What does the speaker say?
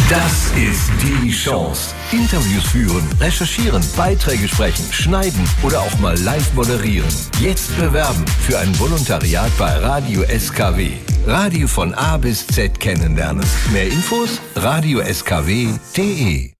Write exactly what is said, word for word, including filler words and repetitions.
Das ist die Chance. Interviews führen, recherchieren, Beiträge sprechen, schneiden oder auch mal live moderieren. Jetzt bewerben für ein Volontariat bei Radio S K W. Radio von A bis Z kennenlernen. Mehr Infos radio s k w punkt d e.